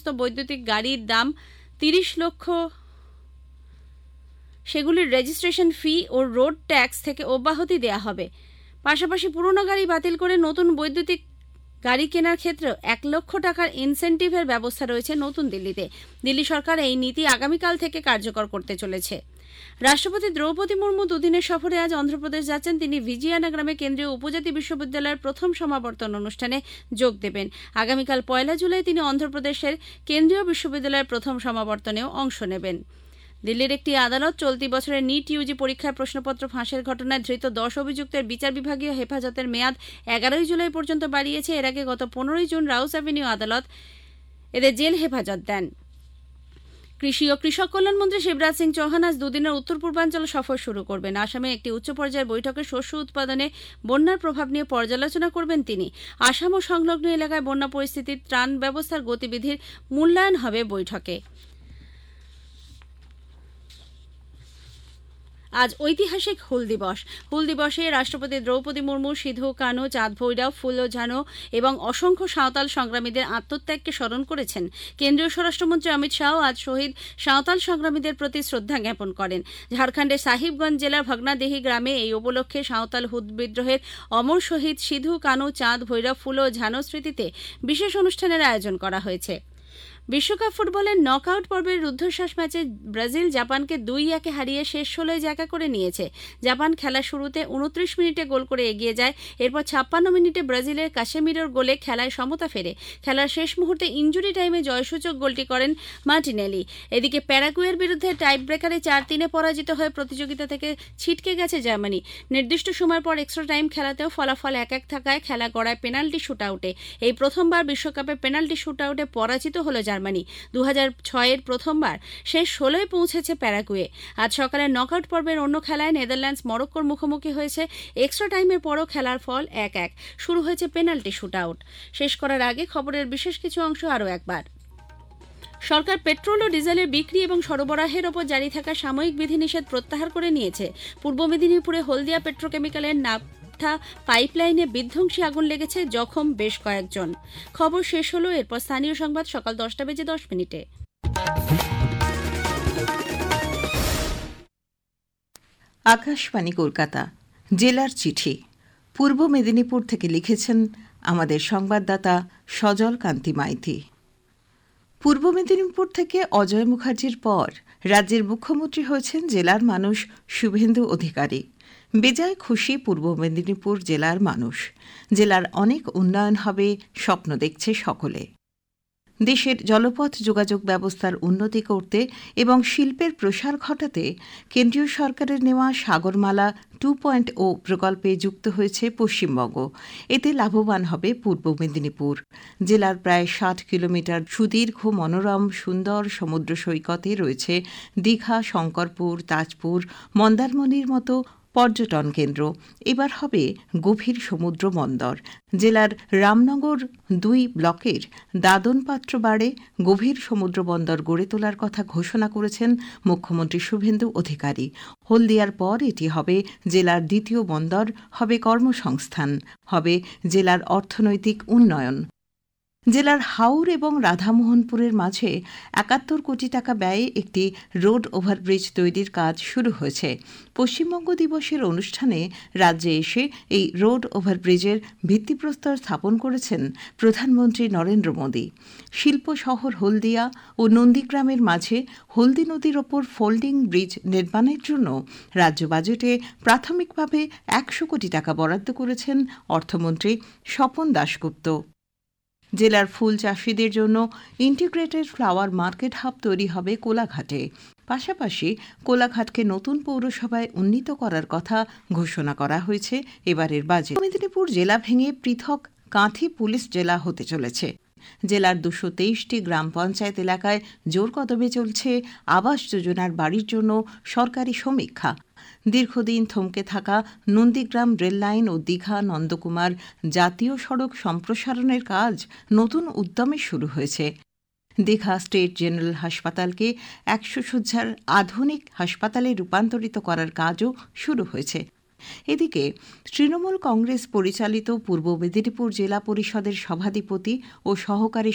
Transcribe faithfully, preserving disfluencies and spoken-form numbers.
সমস্ত বৈদ্যুতিক গাড়ির দাম তিরিশ লক্ষ সেগুলির রেজিস্ট্রেশন ফি ও রোড ট্যাক্স থেকে অব্যাহতি দেওয়া হবে। পাশাপাশি পুরনো গাড়ি বাতিল করে নতুন বৈদ্যুতিক গাড়ি কেনার ক্ষেত্রে এক লক্ষ টাকার ইনসেন্টিভের ব্যবস্থা রয়েছে নতুন দিল্লিতে। দিল্লি সরকার এই নীতি আগামীকাল থেকে কার্যকর করতে চলেছে। রাষ্ট্রপতি দ্রৌপদী মুর্মু দুদিনের সফরে আজ অন্ধ্রপ্রদেশ যাচ্ছেন। তিনি ভিজিয়ানা গ্রামে কেন্দ্রীয় উপজাতি বিশ্ববিদ্যালয়ের প্রথম সমাবর্তন অনুষ্ঠানে যোগ দেবেন। আগামীকাল পয়লা জুলাই তিনি অন্ধ্রপ্রদেশের কেন্দ্রীয় বিশ্ববিদ্যালয়ের প্রথম সমাবর্তনেও অংশ নেবেন। দিল্লির একটি আদালত চলতি বছরের নিট ইউজি পরীক্ষার প্রশ্নপত্র ফাঁসের ঘটনায় ধৃত দশ অভিযুক্তের বিচার বিভাগীয় হেফাজতের মেয়াদ এগারোই জুলাই পর্যন্ত বাড়িয়েছে। এর আগে গত পনেরোই জুন রাউস অ্যাভিনিউ আদালত এদের জেল হেফাজত দেন। কৃষি ও কৃষক কল্যাণ মন্ত্রী শিবরাজ সিং চৌহান আজ দুদিনের উত্তর পূর্বাঞ্চল সফর শুরু করবেন। আসামে একটি উচ্চ পর্যায়ের বৈঠকে শস্য উৎপাদনে বন্যার প্রভাব নিয়ে পর্যালোচনা করবেন তিনি। আসাম ও সংলগ্ন এলাকায় বন্যা পরিস্থিতির ত্রাণ ব্যবস্থার গতিবিধির মূল্যায়ন হবে বৈঠকে। আজ ঐতিহাসিক হুল দিবস। হুল দিবসে রাষ্ট্রপতি দ্রৌপদী মুর্মু সিধু কানু, চাঁদ ভৈরব, ফুলো ঝানো এবং অসংখ্য সাঁওতাল সংগ্রামীদের আত্মত্যাগকে স্মরণ করেছেন। কেন্দ্রীয় স্বরাষ্ট্রমন্ত্রী অমিত শাহ আজ শহীদ সাঁওতাল সংগ্রামীদের প্রতি শ্রদ্ধা জ্ঞাপন করেন। ঝাড়খণ্ডের সাহিবগঞ্জ জেলার ভগনাদেহী গ্রামে এই উপলক্ষে সাঁওতাল হুদ বিদ্রোহের অমর শহীদ সিধু কানু, চাঁদ ভৈরব, ফুলো ঝানো স্মৃতিতে বিশেষ অনুষ্ঠানের আয়োজন করা হয়েছে। বিশ্বকাপ ফুটবলের নকআউট পর্বের রুদ্ধশ্বাস ম্যাচে ব্রাজিল জাপানকে দুই একে হারিয়ে শেষ ষোলোয় জায়গা করে নিয়েছে। জাপান খেলা শুরুতে উনত্রিশ মিনিটে গোল করে এগিয়ে যায়। এরপর ছাপ্পান্ন মিনিটে ব্রাজিলের কাশেমিরোর গোলে খেলায় সমতা ফেরে। খেলার শেষ মুহূর্তে ইনজুরি টাইমে জয়সূচক গোলটি করেন মার্টিনেলি। এদিকে প্যারাগুয়ের বিরুদ্ধে টাই ব্রেকারে চার তিনে পরাজিত হয়ে প্রতিযোগিতা থেকে ছিটকে গেছে জার্মানি। নির্দিষ্ট সময়ের পর এক্সট্রা টাইম খেলাতেও ফলাফল এক এক থাকায় খেলা গড়ায় পেনাল্টি শুট আউটে। এই প্রথমবার বিশ্বকাপে পেনাল্টি শুট আউটে পরাজিত হল জার্মানি। দু হাজার ছয়ের প্রথমবার শেষ ষোলোয় পৌঁছেছে প্যারাগুয়ে। আজ সকালে নকআউট পর্বের অন্য খেলায় নেদারল্যান্ডস মরক্কোর মুখোমুখি হয়েছে। এক্সট্রা টাইমের পরও খেলার ফল এক এক। শুরু হয়েছে পেনাল্টি শুট আউট। শেষ করার আগে খবরের বিশেষ কিছু অংশ আরও একবার। সরকার পেট্রোল ও ডিজেলের বিক্রি এবং সরবরাহের ওপর জারি থাকা সাময়িক বিধিনিষেধ প্রত্যাহার করে নিয়েছে। পূর্ব মেদিনীপুরে হলদিয়া পেট্রোকেমিক্যালের নাম পাইপলাইনে বিধ্বংসী আগুন লেগেছে, জখম বেশ কয়েকজন। খবর শেষ হলো। এরপর স্থানীয় সংবাদ সকাল দশটা বেজে দশ মিনিটে। আকাশবাণী কলকাতা, জেলার চিঠি। পূর্ব মেদিনীপুর থেকে লিখেছেন আমাদের সংবাদদাতা সজল কান্তি মাইতি। পূর্ব মেদিনীপুর থেকে অজয় মুখার্জির পর রাজ্যের মুখ্যমন্ত্রী হয়েছেন জেলার মানুষ শুভেন্দু অধিকারী। বেজায় খুশি পূর্ব মেদিনীপুর জেলার মানুষ। জেলার অনেক উন্নয়ন হবে স্বপ্ন দেখছে সকলে। দেশের জলপথ যোগাযোগ ব্যবস্থার উন্নতি করতে এবং শিল্পের প্রসার ঘটাতে কেন্দ্রীয় সরকারের নেওয়া সাগরমালা টু পয়েন্ট ও প্রকল্পে যুক্ত হয়েছে পশ্চিমবঙ্গ। এতে লাভবান হবে পূর্ব মেদিনীপুর। জেলার প্রায় ষাট কিলোমিটার সুদীর্ঘ মনোরম সুন্দর সমুদ্র সৈকতে রয়েছে দীঘা, শঙ্করপুর, তাজপুর, মন্দারমণির মতো পর্যটন কেন্দ্র। এবার হবে গভীর সমুদ্র বন্দর। জেলার রামনগর দুই ব্লকের দাদনপাত্র বাড়ে গভীর সমুদ্র বন্দর গড়ে তোলার কথা ঘোষণা করেছেন মুখ্যমন্ত্রী শুভেন্দু অধিকারী। হলদিয়ার পর এটি হবে জেলার দ্বিতীয় বন্দর, হবে কর্মসংস্থান, হবে জেলার অর্থনৈতিক উন্নয়ন। জেলার হাওর এবং রাধামোহনপুরের মাঝে একাত্তর কোটি টাকা ব্যয়ে একটি রোড ওভারব্রিজ তৈরির কাজ শুরু হয়েছে। পশ্চিমবঙ্গ দিবসের অনুষ্ঠানে রাজ্যে এসে এই রোড ওভারব্রিজের ভিত্তিপ্রস্তর স্থাপন করেছেন প্রধানমন্ত্রী নরেন্দ্র মোদী। শিল্প শহর হলদিয়া ও নন্দীগ্রামের মাঝে হলদি নদীর ওপর ফোল্ডিং ব্রিজ নির্মাণের জন্য রাজ্য বাজেটে প্রাথমিকভাবে একশো কোটি টাকা বরাদ্দ করেছেন অর্থমন্ত্রী স্বপন দাশগুপ্ত। জেলার ফুল চাষিদের জন্য ইন্টিগ্রেটেড ফ্লাওয়ার মার্কেট হাব তৈরি হবে কোলাঘাটে। পাশাপাশি কোলাঘাটকে নতুন পৌরসভায় উন্নীত করার কথা ঘোষণা করা হয়েছে এবারের বাজেট। মেদিনীপুর জেলা ভেঙে পৃথক কাঁথি পুলিশ জেলা হতে চলেছে। জেলার দুশো তেইশটি গ্রাম পঞ্চায়েত এলাকায় জোর কদমে চলছে আবাস যোজনার বাড়ির জন্য সরকারি সমীক্ষা। দীর্ঘদিন থমকে থাকা নন্দীগ্রাম রেললাইন ও দীঘা নন্দকুমার জাতীয় সড়ক সম্প্রসারণের কাজ নতুন উদ্যমে শুরু হয়েছে। দীঘা স্টেট জেনারেল হাসপাতালকে একশো শয্যার আধুনিক হাসপাতালে রূপান্তরিত করার কাজও শুরু হয়েছে। এদিকে তৃণমূল কংগ্রেস পরিচালিত পূর্ব মেদিনীপুর জেলা পরিষদের সভাধিপতি ও সহকারী